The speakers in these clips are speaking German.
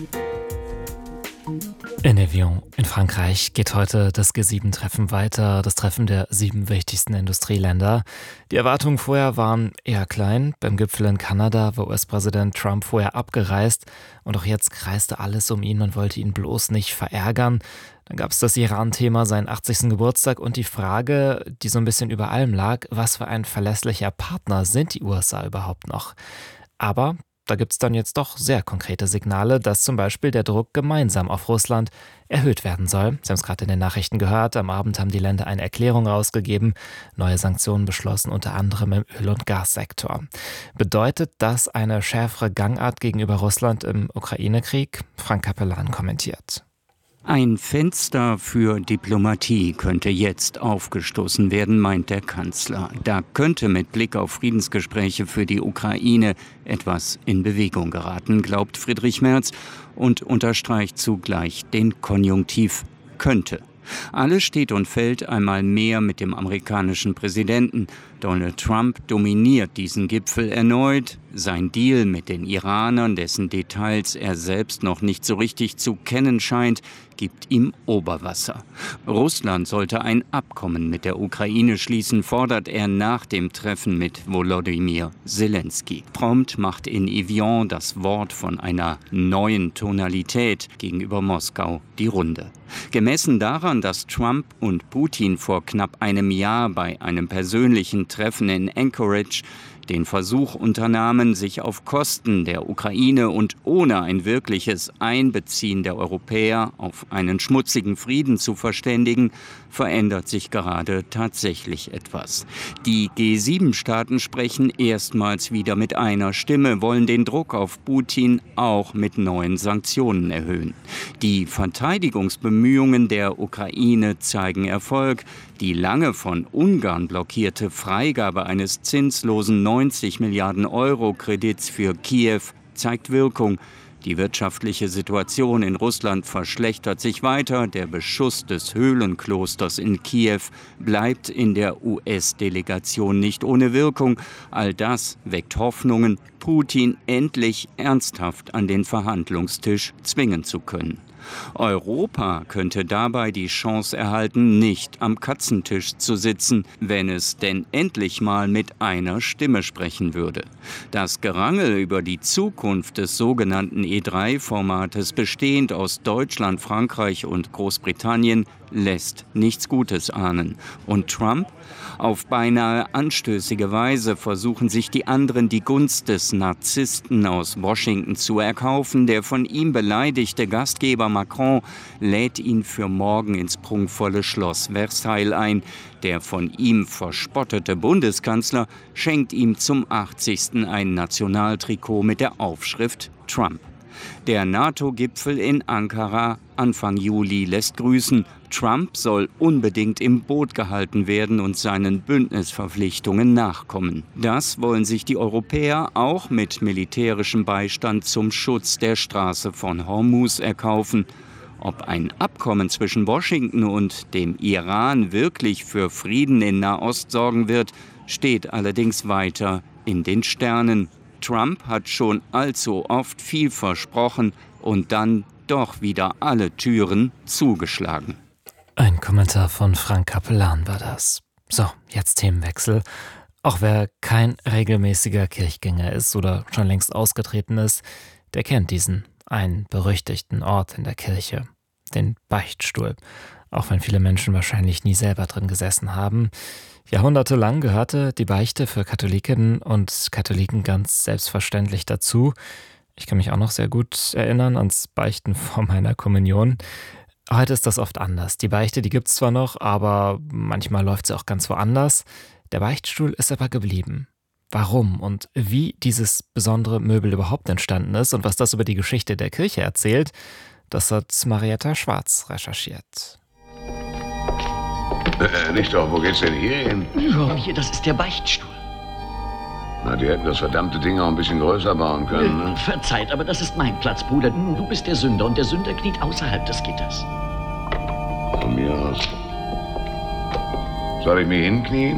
In Evian in Frankreich geht heute das G7-Treffen weiter, das Treffen der 7 wichtigsten Industrieländer. Die Erwartungen vorher waren eher klein. Beim Gipfel in Kanada war US-Präsident Trump vorher abgereist und auch jetzt kreiste alles um ihn. Man wollte ihn bloß nicht verärgern. Dann gab es das Iran-Thema, seinen 80. Geburtstag und die Frage, die so ein bisschen über allem lag, was für ein verlässlicher Partner sind die USA überhaupt noch? Aber da gibt es dann jetzt doch sehr konkrete Signale, dass zum Beispiel der Druck gemeinsam auf Russland erhöht werden soll. Sie haben es gerade in den Nachrichten gehört, am Abend haben die Länder eine Erklärung rausgegeben, neue Sanktionen beschlossen, unter anderem im Öl- und Gassektor. Bedeutet das eine schärfere Gangart gegenüber Russland im Ukraine-Krieg? Frank Capellan kommentiert. Ein Fenster für Diplomatie könnte jetzt aufgestoßen werden, meint der Kanzler. Da könnte mit Blick auf Friedensgespräche für die Ukraine etwas in Bewegung geraten, glaubt Friedrich Merz und unterstreicht zugleich den Konjunktiv könnte. Alles steht und fällt einmal mehr mit dem amerikanischen Präsidenten. Donald Trump dominiert diesen Gipfel erneut. Sein Deal mit den Iranern, dessen Details er selbst noch nicht so richtig zu kennen scheint, gibt ihm Oberwasser. Russland sollte ein Abkommen mit der Ukraine schließen, fordert er nach dem Treffen mit Volodymyr Zelensky. Prompt macht in Evian das Wort von einer neuen Tonalität gegenüber Moskau die Runde. Gemessen daran, dass Trump und Putin vor knapp einem Jahr bei einem persönlichen Treffen in Anchorage den Versuch unternahmen, sich auf Kosten der Ukraine und ohne ein wirkliches Einbeziehen der Europäer auf einen schmutzigen Frieden zu verständigen, verändert sich gerade tatsächlich etwas. Die G7-Staaten sprechen erstmals wieder mit einer Stimme, wollen den Druck auf Putin auch mit neuen Sanktionen erhöhen. Die Verteidigungsbemühungen der Ukraine zeigen Erfolg. Die lange von Ungarn blockierte Freigabe eines zinslosen 90 Milliarden Euro Kredits für Kiew zeigt Wirkung. Die wirtschaftliche Situation in Russland verschlechtert sich weiter. Der Beschuss des Höhlenklosters in Kiew bleibt in der US-Delegation nicht ohne Wirkung. All das weckt Hoffnungen, Putin endlich ernsthaft an den Verhandlungstisch zwingen zu können. Europa könnte dabei die Chance erhalten, nicht am Katzentisch zu sitzen, wenn es denn endlich mal mit einer Stimme sprechen würde. Das Gerangel über die Zukunft des sogenannten E3-Formates, bestehend aus Deutschland, Frankreich und Großbritannien, lässt nichts Gutes ahnen. Und Trump? Auf beinahe anstößige Weise versuchen sich die anderen die Gunst des Narzissten aus Washington zu erkaufen. Der von ihm beleidigte Gastgeber Macron lädt ihn für morgen ins prunkvolle Schloss Versailles ein. Der von ihm verspottete Bundeskanzler schenkt ihm zum 80. ein Nationaltrikot mit der Aufschrift Trump. Der NATO-Gipfel in Ankara Anfang Juli lässt grüßen. Trump soll unbedingt im Boot gehalten werden und seinen Bündnisverpflichtungen nachkommen. Das wollen sich die Europäer auch mit militärischem Beistand zum Schutz der Straße von Hormuz erkaufen. Ob ein Abkommen zwischen Washington und dem Iran wirklich für Frieden in Nahost sorgen wird, steht allerdings weiter in den Sternen. Trump hat schon allzu oft viel versprochen und dann doch wieder alle Türen zugeschlagen. Ein Kommentar von Frank Capellan war das. So, jetzt Themenwechsel. Auch wer kein regelmäßiger Kirchgänger ist oder schon längst ausgetreten ist, der kennt diesen einen berüchtigten Ort in der Kirche, den Beichtstuhl. Auch wenn viele Menschen wahrscheinlich nie selber drin gesessen haben. Jahrhundertelang gehörte die Beichte für Katholikinnen und Katholiken ganz selbstverständlich dazu. Ich kann mich auch noch sehr gut erinnern ans Beichten vor meiner Kommunion. Heute ist das oft anders. Die Beichte, die gibt's zwar noch, aber manchmal läuft sie auch ganz woanders. Der Beichtstuhl ist aber geblieben. Warum und wie dieses besondere Möbel überhaupt entstanden ist und was das über die Geschichte der Kirche erzählt, das hat Marietta Schwarz recherchiert. Nicht doch, wo geht's denn hier hin? Ja, hier, das ist der Beichtstuhl. Na, die hätten das verdammte Ding auch ein bisschen größer bauen können, ne? Verzeiht, aber das ist mein Platz, Bruder. Du bist der Sünder und der Sünder kniet außerhalb des Gitters. Von mir aus. Soll ich mich hinknien?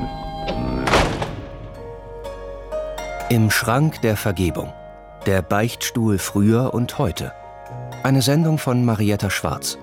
Im Schrank der Vergebung. Der Beichtstuhl früher und heute. Eine Sendung von Marietta Schwarz.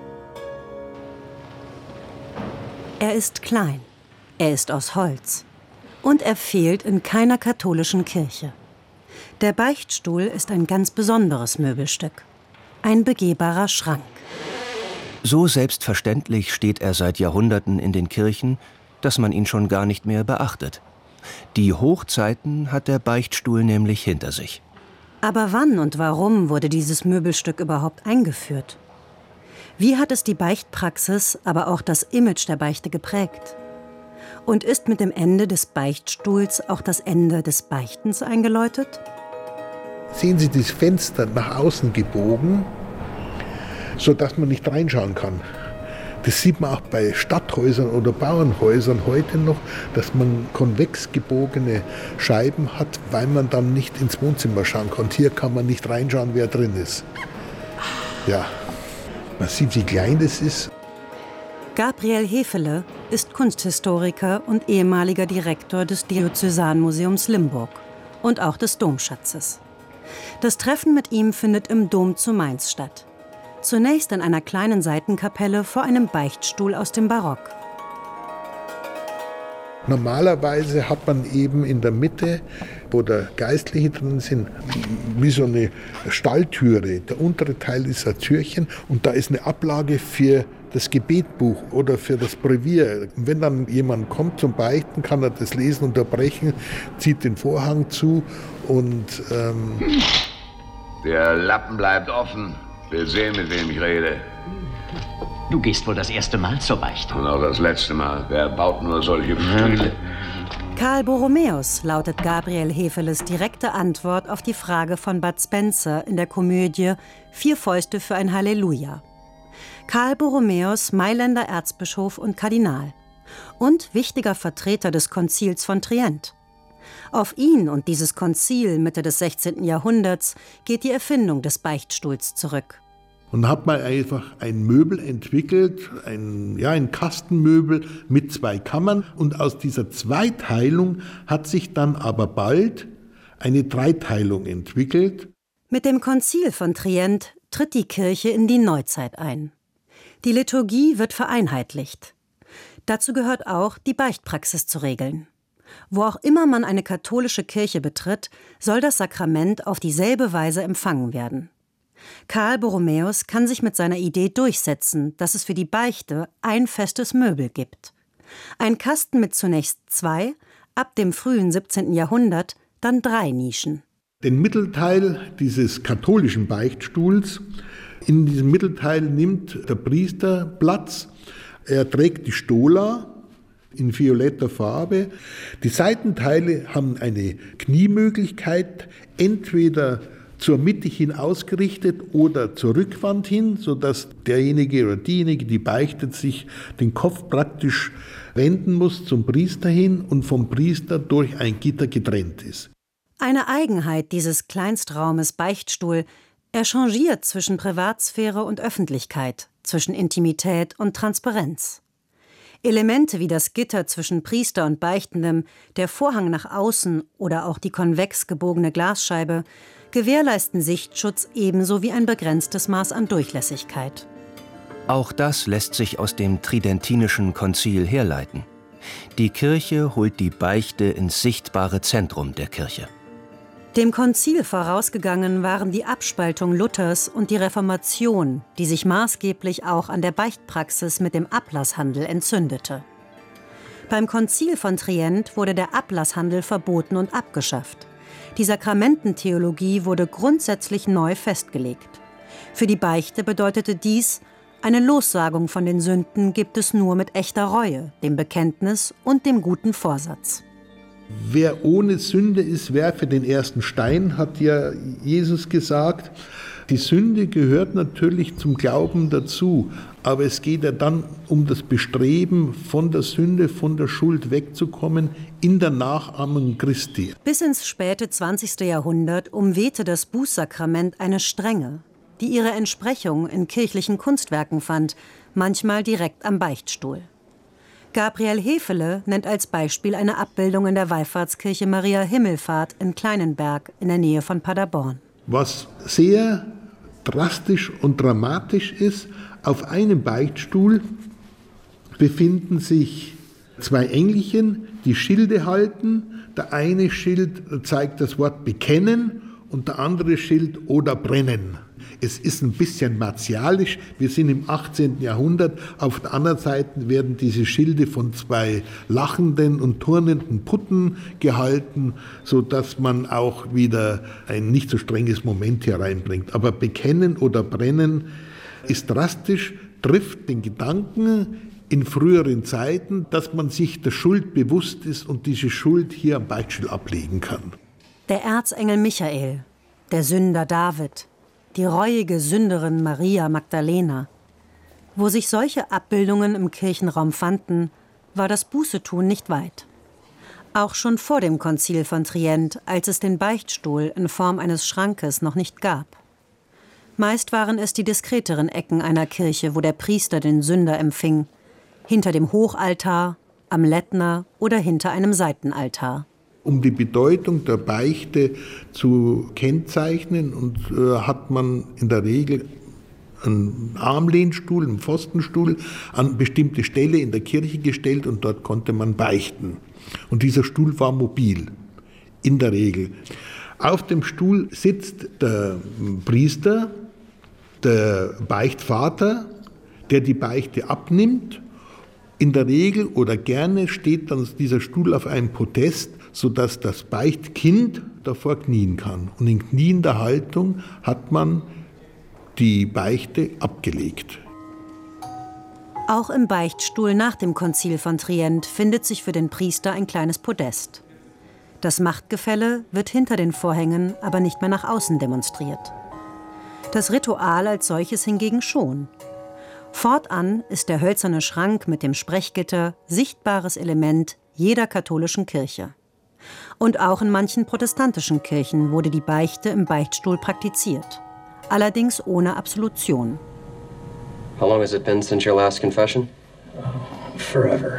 Er ist klein, er ist aus Holz und er fehlt in keiner katholischen Kirche. Der Beichtstuhl ist ein ganz besonderes Möbelstück, ein begehbarer Schrank. So selbstverständlich steht er seit Jahrhunderten in den Kirchen, dass man ihn schon gar nicht mehr beachtet. Die Hochzeiten hat der Beichtstuhl nämlich hinter sich. Aber wann und warum wurde dieses Möbelstück überhaupt eingeführt? Wie hat es die Beichtpraxis, aber auch das Image der Beichte geprägt? Und ist mit dem Ende des Beichtstuhls auch das Ende des Beichtens eingeläutet? Sehen Sie das Fenster nach außen gebogen, sodass man nicht reinschauen kann. Das sieht man auch bei Stadthäusern oder Bauernhäusern heute noch, dass man konvex gebogene Scheiben hat, weil man dann nicht ins Wohnzimmer schauen kann. Hier kann man nicht reinschauen, wer drin ist. Ja, man sieht, wie klein das ist. Gabriel Hefele ist Kunsthistoriker und ehemaliger Direktor des Diözesanmuseums Limburg und auch des Domschatzes. Das Treffen mit ihm findet im Dom zu Mainz statt. Zunächst in einer kleinen Seitenkapelle vor einem Beichtstuhl aus dem Barock. Normalerweise hat man eben in der Mitte, wo der Geistliche drin sind, wie so eine Stalltüre. Der untere Teil ist ein Türchen und da ist eine Ablage für das Gebetbuch oder für das Brevier. Und wenn dann jemand kommt zum Beichten, kann er das Lesen unterbrechen, zieht den Vorhang zu und... Der Lappen bleibt offen. Will sehen, mit wem ich rede. Du gehst wohl das erste Mal zur Beichte. Und auch das letzte Mal. Wer baut nur solche Stühle? Karl Borromäus lautet Gabriel Hefeles direkte Antwort auf die Frage von Bud Spencer in der Komödie »Vier Fäuste für ein Halleluja«. Karl Borromäus, Mailänder Erzbischof und Kardinal und wichtiger Vertreter des Konzils von Trient. Auf ihn und dieses Konzil Mitte des 16. Jahrhunderts geht die Erfindung des Beichtstuhls zurück. Und hat man einfach ein Möbel entwickelt, ein Kastenmöbel mit 2 Kammern. Und aus dieser Zweiteilung hat sich dann aber bald eine Dreiteilung entwickelt. Mit dem Konzil von Trient tritt die Kirche in die Neuzeit ein. Die Liturgie wird vereinheitlicht. Dazu gehört auch, die Beichtpraxis zu regeln. Wo auch immer man eine katholische Kirche betritt, soll das Sakrament auf dieselbe Weise empfangen werden. Karl Borromäus kann sich mit seiner Idee durchsetzen, dass es für die Beichte ein festes Möbel gibt. Ein Kasten mit zunächst 2, ab dem frühen 17. Jahrhundert dann 3 Nischen. Den Mittelteil dieses katholischen Beichtstuhls, in diesem Mittelteil nimmt der Priester Platz. Er trägt die Stola in violetter Farbe. Die Seitenteile haben eine Kniemöglichkeit, entweder zur Mitte hin ausgerichtet oder zur Rückwand hin, sodass derjenige oder diejenige, die beichtet, sich den Kopf praktisch wenden muss zum Priester hin und vom Priester durch ein Gitter getrennt ist. Eine Eigenheit dieses Kleinstraumes Beichtstuhl: er changiert zwischen Privatsphäre und Öffentlichkeit, zwischen Intimität und Transparenz. Elemente wie das Gitter zwischen Priester und Beichtendem, der Vorhang nach außen oder auch die konvex gebogene Glasscheibe gewährleisten Sichtschutz ebenso wie ein begrenztes Maß an Durchlässigkeit. Auch das lässt sich aus dem Tridentinischen Konzil herleiten. Die Kirche holt die Beichte ins sichtbare Zentrum der Kirche. Dem Konzil vorausgegangen waren die Abspaltung Luthers und die Reformation, die sich maßgeblich auch an der Beichtpraxis mit dem Ablasshandel entzündete. Beim Konzil von Trient wurde der Ablasshandel verboten und abgeschafft. Die Sakramententheologie wurde grundsätzlich neu festgelegt. Für die Beichte bedeutete dies: eine Lossagung von den Sünden gibt es nur mit echter Reue, dem Bekenntnis und dem guten Vorsatz. Wer ohne Sünde ist, werfe den ersten Stein, hat ja Jesus gesagt. Die Sünde gehört natürlich zum Glauben dazu, aber es geht ja dann um das Bestreben, von der Sünde, von der Schuld wegzukommen, in der Nachahmung Christi. Bis ins späte 20. Jahrhundert umwehte das Bußsakrament eine Strenge, die ihre Entsprechung in kirchlichen Kunstwerken fand, manchmal direkt am Beichtstuhl. Gabriel Hefele nennt als Beispiel eine Abbildung in der Wallfahrtskirche Maria Himmelfahrt in Kleinenberg in der Nähe von Paderborn. Was sehr drastisch und dramatisch ist. Auf einem Beichtstuhl befinden sich 2 Engelchen, die Schilde halten. Der eine Schild zeigt das Wort bekennen und der andere Schild oder brennen. Es ist ein bisschen martialisch. Wir sind im 18. Jahrhundert. Auf der anderen Seite werden diese Schilde von 2 lachenden und turnenden Putten gehalten, sodass man auch wieder ein nicht so strenges Moment hier reinbringt. Aber bekennen oder brennen ist drastisch, trifft den Gedanken in früheren Zeiten, dass man sich der Schuld bewusst ist und diese Schuld hier am Beichtstuhl ablegen kann. Der Erzengel Michael, der Sünder David, die reuige Sünderin Maria Magdalena. Wo sich solche Abbildungen im Kirchenraum fanden, war das Bußetun nicht weit. Auch schon vor dem Konzil von Trient, als es den Beichtstuhl in Form eines Schrankes noch nicht gab. Meist waren es die diskreteren Ecken einer Kirche, wo der Priester den Sünder empfing, hinter dem Hochaltar, am Lettner oder hinter einem Seitenaltar. Um die Bedeutung der Beichte zu kennzeichnen, hat man in der Regel einen Armlehnstuhl, einen Pfostenstuhl an bestimmte Stelle in der Kirche gestellt und dort konnte man beichten. Und dieser Stuhl war mobil, in der Regel. Auf dem Stuhl sitzt der Priester, der Beichtvater, der die Beichte abnimmt. In der Regel oder gerne steht dann dieser Stuhl auf einem Podest, sodass das Beichtkind davor knien kann. Und in kniender Haltung hat man die Beichte abgelegt. Auch im Beichtstuhl nach dem Konzil von Trient findet sich für den Priester ein kleines Podest. Das Machtgefälle wird hinter den Vorhängen aber nicht mehr nach außen demonstriert. Das Ritual als solches hingegen schon. Fortan ist der hölzerne Schrank mit dem Sprechgitter sichtbares Element jeder katholischen Kirche. Und auch in manchen protestantischen Kirchen wurde die Beichte im Beichtstuhl praktiziert. Allerdings ohne Absolution. How long has it been since your last confession? Forever.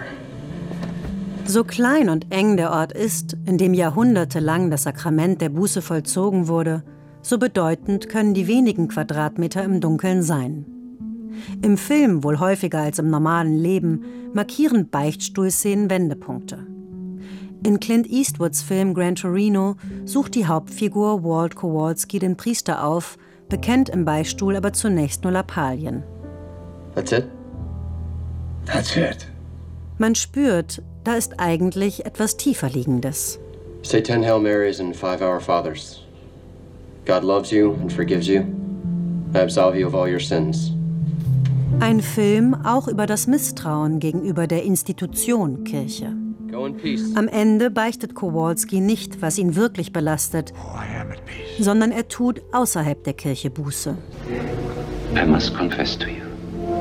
So klein und eng der Ort ist, in dem jahrhundertelang das Sakrament der Buße vollzogen wurde, so bedeutend können die wenigen Quadratmeter im Dunkeln sein. Im Film, wohl häufiger als im normalen Leben, markieren Beichtstuhlszenen Wendepunkte. In Clint Eastwoods Film Gran Torino sucht die Hauptfigur Walt Kowalski den Priester auf, bekennt im Beichtstuhl aber zunächst nur Lappalien. That's it? That's it. Man spürt, da ist eigentlich etwas tiefer Liegendes. Say 10 Hail Marys and 5 Our Fathers. God loves you and forgives you. I absolve you of all your sins. Ein Film auch über das Misstrauen gegenüber der Institution Kirche. Go in peace. Am Ende beichtet Kowalski nicht, was ihn wirklich belastet, sondern er tut außerhalb der Kirche Buße. I must confess to you.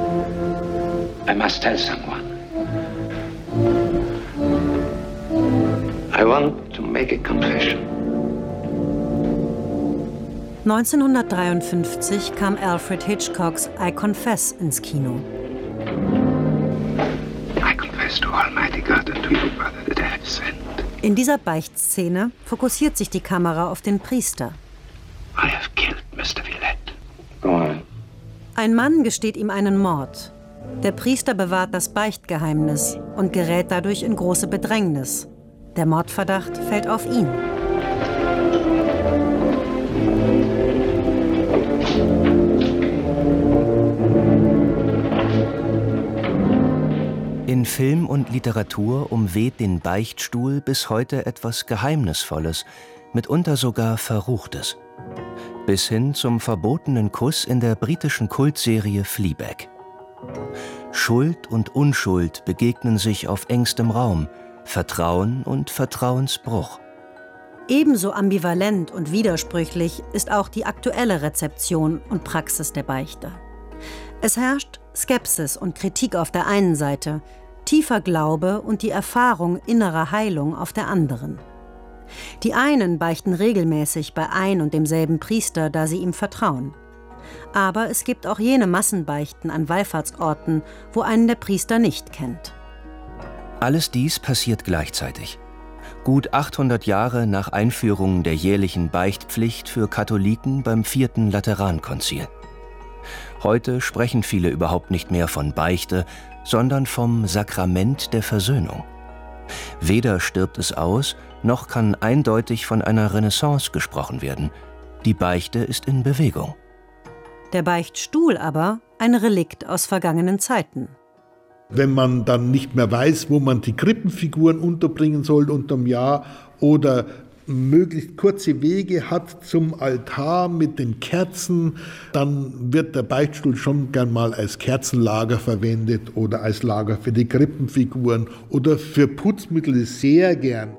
I must tell someone. I want to make a confession. 1953 kam Alfred Hitchcocks I Confess ins Kino. I confess to Almighty God and to you, brother, that I have sinned. In dieser Beichtszene fokussiert sich die Kamera auf den Priester. I have killed Mr. Villette. Go on. Ein Mann gesteht ihm einen Mord. Der Priester bewahrt das Beichtgeheimnis und gerät dadurch in große Bedrängnis. Der Mordverdacht fällt auf ihn. In Film und Literatur umweht den Beichtstuhl bis heute etwas Geheimnisvolles, mitunter sogar Verruchtes. Bis hin zum verbotenen Kuss in der britischen Kultserie Fleabag. Schuld und Unschuld begegnen sich auf engstem Raum, Vertrauen und Vertrauensbruch. Ebenso ambivalent und widersprüchlich ist auch die aktuelle Rezeption und Praxis der Beichte. Es herrscht Skepsis und Kritik auf der einen Seite, tiefer Glaube und die Erfahrung innerer Heilung auf der anderen. Die einen beichten regelmäßig bei ein und demselben Priester, da sie ihm vertrauen. Aber es gibt auch jene Massenbeichten an Wallfahrtsorten, wo einen der Priester nicht kennt. Alles dies passiert gleichzeitig. Gut 800 Jahre nach Einführung der jährlichen Beichtpflicht für Katholiken beim 4. Laterankonzil. Heute sprechen viele überhaupt nicht mehr von Beichte, sondern vom Sakrament der Versöhnung. Weder stirbt es aus, noch kann eindeutig von einer Renaissance gesprochen werden. Die Beichte ist in Bewegung. Der Beichtstuhl aber ein Relikt aus vergangenen Zeiten. Wenn man dann nicht mehr weiß, wo man die Krippenfiguren unterbringen soll unterm Jahr oder möglichst kurze Wege hat zum Altar mit den Kerzen, dann wird der Beichtstuhl schon gern mal als Kerzenlager verwendet oder als Lager für die Krippenfiguren oder für Putzmittel sehr gern.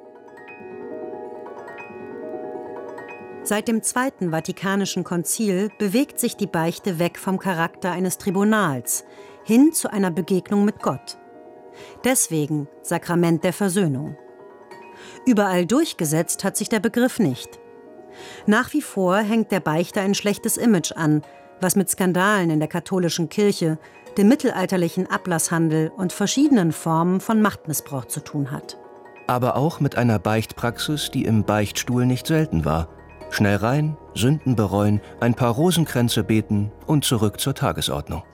Seit dem Zweiten Vatikanischen Konzil bewegt sich die Beichte weg vom Charakter eines Tribunals hin zu einer Begegnung mit Gott. Deswegen Sakrament der Versöhnung. Überall durchgesetzt hat sich der Begriff nicht. Nach wie vor hängt der Beichte ein schlechtes Image an, was mit Skandalen in der katholischen Kirche, dem mittelalterlichen Ablasshandel und verschiedenen Formen von Machtmissbrauch zu tun hat. Aber auch mit einer Beichtpraxis, die im Beichtstuhl nicht selten war. Schnell rein, Sünden bereuen, ein paar Rosenkränze beten und zurück zur Tagesordnung.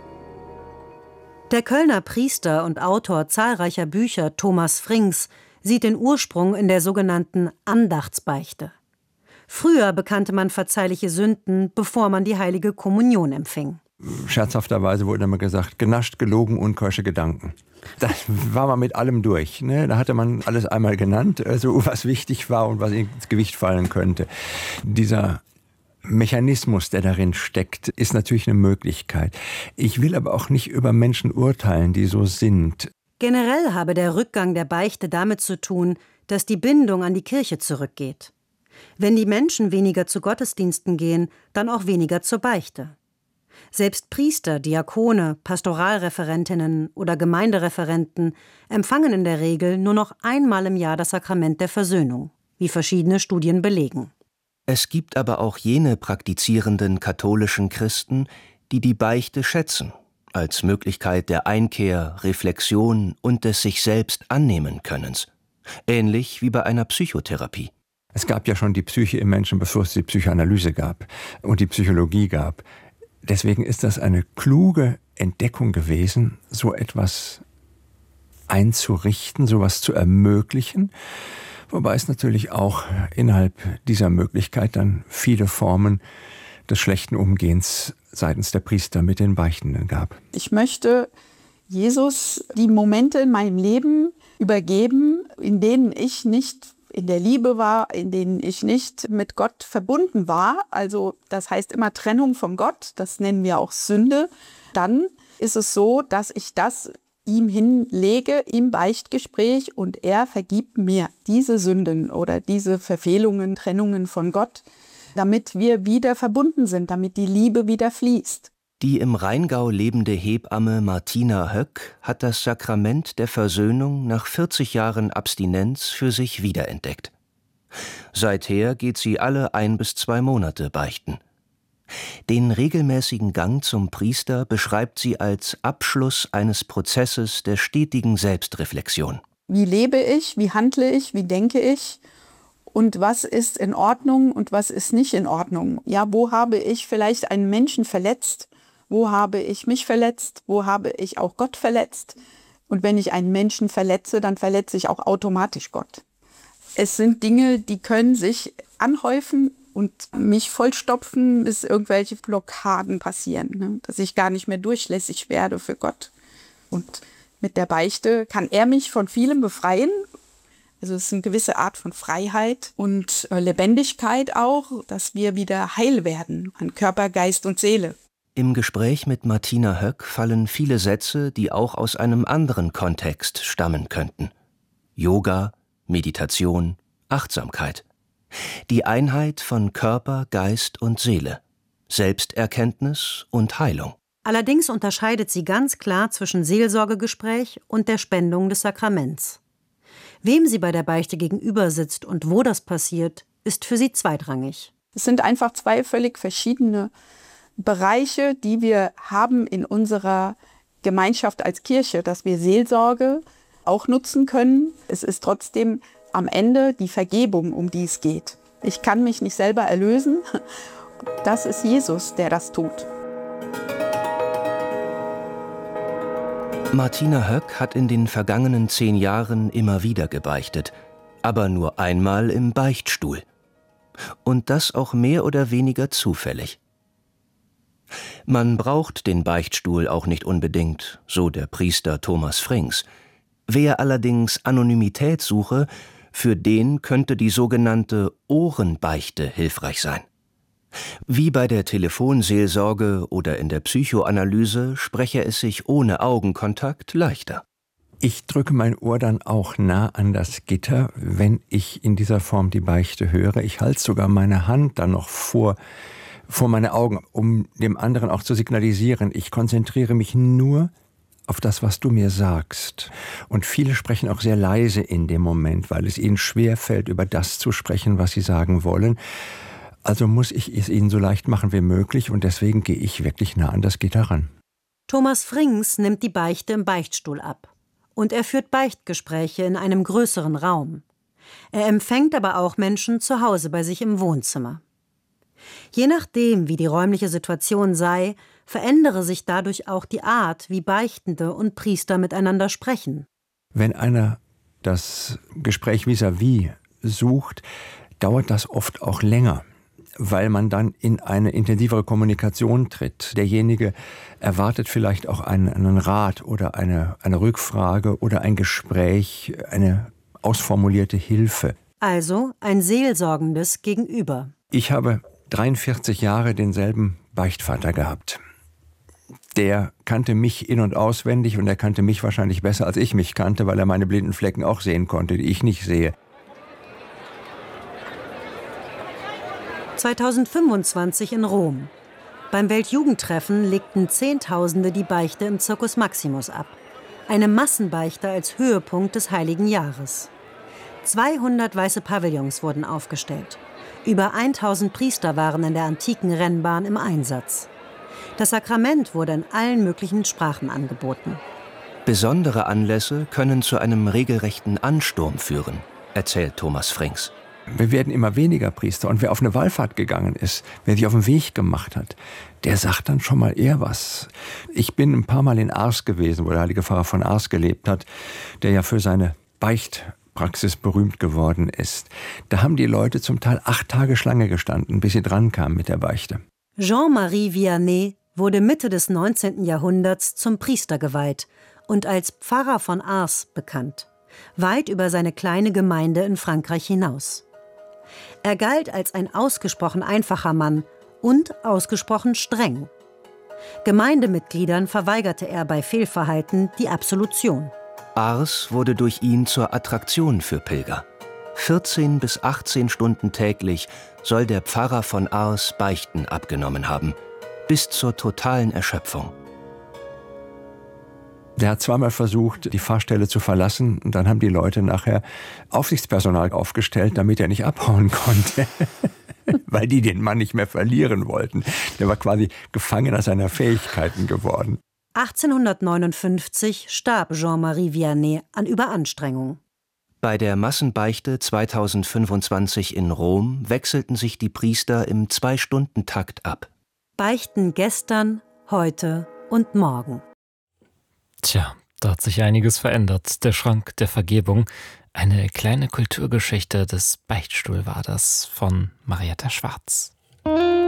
Der Kölner Priester und Autor zahlreicher Bücher Thomas Frings sieht den Ursprung in der sogenannten Andachtsbeichte. Früher bekannte man verzeihliche Sünden, bevor man die heilige Kommunion empfing. Scherzhafterweise wurde immer gesagt, genascht, gelogen, unkeusche Gedanken. Da war man mit allem durch. Ne? Da hatte man alles einmal genannt, also was wichtig war und was ins Gewicht fallen könnte. Dieser Mechanismus, der darin steckt, ist natürlich eine Möglichkeit. Ich will aber auch nicht über Menschen urteilen, die so sind. Generell habe der Rückgang der Beichte damit zu tun, dass die Bindung an die Kirche zurückgeht. Wenn die Menschen weniger zu Gottesdiensten gehen, dann auch weniger zur Beichte. Selbst Priester, Diakone, Pastoralreferentinnen oder Gemeindereferenten empfangen in der Regel nur noch einmal im Jahr das Sakrament der Versöhnung, wie verschiedene Studien belegen. Es gibt aber auch jene praktizierenden katholischen Christen, die die Beichte schätzen, als Möglichkeit der Einkehr, Reflexion und des sich selbst annehmen Könnens. Ähnlich wie bei einer Psychotherapie. Es gab ja schon die Psyche im Menschen, bevor es die Psychoanalyse gab und die Psychologie gab. Deswegen ist das eine kluge Entdeckung gewesen, so etwas einzurichten, sowas zu ermöglichen. Wobei es natürlich auch innerhalb dieser Möglichkeit dann viele Formen des schlechten Umgehens seitens der Priester mit den Beichtenden gab. Ich möchte Jesus die Momente in meinem Leben übergeben, in denen ich nicht in der Liebe war, in denen ich nicht mit Gott verbunden war. Also das heißt immer Trennung von Gott, das nennen wir auch Sünde. Dann ist es so, dass ich das ihm hinlege im Beichtgespräch und er vergibt mir diese Sünden oder diese Verfehlungen, Trennungen von Gott, damit wir wieder verbunden sind, damit die Liebe wieder fließt. Die im Rheingau lebende Hebamme Martina Höck hat das Sakrament der Versöhnung nach 40 Jahren Abstinenz für sich wiederentdeckt. Seither geht sie alle 1 bis 2 Monate beichten. Den regelmäßigen Gang zum Priester beschreibt sie als Abschluss eines Prozesses der stetigen Selbstreflexion. Wie lebe ich, wie handle ich, wie denke ich und was ist in Ordnung und was ist nicht in Ordnung? Ja, wo habe ich vielleicht einen Menschen verletzt? Wo habe ich mich verletzt? Wo habe ich auch Gott verletzt? Und wenn ich einen Menschen verletze, dann verletze ich auch automatisch Gott. Es sind Dinge, die können sich anhäufen und mich vollstopfen, bis irgendwelche Blockaden passieren, ne? Dass ich gar nicht mehr durchlässig werde für Gott. Und mit der Beichte kann er mich von vielem befreien. Also es ist eine gewisse Art von Freiheit und Lebendigkeit auch, dass wir wieder heil werden an Körper, Geist und Seele. Im Gespräch mit Martina Höck fallen viele Sätze, die auch aus einem anderen Kontext stammen könnten. Yoga, Meditation, Achtsamkeit. Die Einheit von Körper, Geist und Seele. Selbsterkenntnis und Heilung. Allerdings unterscheidet sie ganz klar zwischen Seelsorgegespräch und der Spendung des Sakraments. Wem sie bei der Beichte gegenüber sitzt und wo das passiert, ist für sie zweitrangig. Es sind einfach 2 völlig verschiedene Bereiche, die wir haben in unserer Gemeinschaft als Kirche, dass wir Seelsorge auch nutzen können. Es ist trotzdem am Ende die Vergebung, um die es geht. Ich kann mich nicht selber erlösen. Das ist Jesus, der das tut. Martina Höck hat in den vergangenen 10 Jahren immer wieder gebeichtet, aber nur einmal im Beichtstuhl. Und das auch mehr oder weniger zufällig. Man braucht den Beichtstuhl auch nicht unbedingt, so der Priester Thomas Frings. Wer allerdings Anonymität suche, für den könnte die sogenannte Ohrenbeichte hilfreich sein. Wie bei der Telefonseelsorge oder in der Psychoanalyse spreche es sich ohne Augenkontakt leichter. Ich drücke mein Ohr dann auch nah an das Gitter, wenn ich in dieser Form die Beichte höre. Ich halte sogar meine Hand dann noch vor meine Augen, um dem anderen auch zu signalisieren, ich konzentriere mich nur auf das, was du mir sagst. Und viele sprechen auch sehr leise in dem Moment, weil es ihnen schwerfällt, über das zu sprechen, was sie sagen wollen. Also muss ich es ihnen so leicht machen wie möglich und deswegen gehe ich wirklich nah an das Gitter ran. Thomas Frings nimmt die Beichte im Beichtstuhl ab. Und er führt Beichtgespräche in einem größeren Raum. Er empfängt aber auch Menschen zu Hause bei sich im Wohnzimmer. Je nachdem, wie die räumliche Situation sei, verändere sich dadurch auch die Art, wie Beichtende und Priester miteinander sprechen. Wenn einer das Gespräch vis-à-vis sucht, dauert das oft auch länger, weil man dann in eine intensivere Kommunikation tritt. Derjenige erwartet vielleicht auch einen Rat oder eine Rückfrage oder ein Gespräch, eine ausformulierte Hilfe. Also ein seelsorgendes Gegenüber. Ich habe 43 Jahre denselben Beichtvater gehabt. Der kannte mich in- und auswendig und er kannte mich wahrscheinlich besser, als ich mich kannte, weil er meine blinden Flecken auch sehen konnte, die ich nicht sehe. 2025 in Rom. Beim Weltjugendtreffen legten Zehntausende die Beichte im Circus Maximus ab. Eine Massenbeichte als Höhepunkt des Heiligen Jahres. 200 weiße Pavillons wurden aufgestellt. Über 1000 Priester waren in der antiken Rennbahn im Einsatz. Das Sakrament wurde in allen möglichen Sprachen angeboten. Besondere Anlässe können zu einem regelrechten Ansturm führen, erzählt Thomas Frings. Wir werden immer weniger Priester und wer auf eine Wallfahrt gegangen ist, wer sich auf den Weg gemacht hat, der sagt dann schon mal eher was. Ich bin ein paar Mal in Ars gewesen, wo der heilige Pfarrer von Ars gelebt hat, der ja für seine Beichtpraxis berühmt geworden ist. Da haben die Leute zum Teil 8 Tage Schlange gestanden, bis sie dran kamen mit der Beichte. Jean-Marie Vianney wurde Mitte des 19. Jahrhunderts zum Priester geweiht und als Pfarrer von Ars bekannt, weit über seine kleine Gemeinde in Frankreich hinaus. Er galt als ein ausgesprochen einfacher Mann und ausgesprochen streng. Gemeindemitgliedern verweigerte er bei Fehlverhalten die Absolution. Ars wurde durch ihn zur Attraktion für Pilger. 14 bis 18 Stunden täglich soll der Pfarrer von Ars Beichten abgenommen haben, bis zur totalen Erschöpfung. Der hat zweimal versucht, die Pfarrstelle zu verlassen und dann haben die Leute nachher Aufsichtspersonal aufgestellt, damit er nicht abhauen konnte, weil die den Mann nicht mehr verlieren wollten. Der war quasi Gefangener seiner Fähigkeiten geworden. 1859 starb Jean-Marie Vianney an Überanstrengung. Bei der Massenbeichte 2025 in Rom wechselten sich die Priester im 2-Stunden-Takt ab. Beichten gestern, heute und morgen. Tja, da hat sich einiges verändert. Der Schrank der Vergebung. Eine kleine Kulturgeschichte des Beichtstuhl war das von Marietta Schwarz.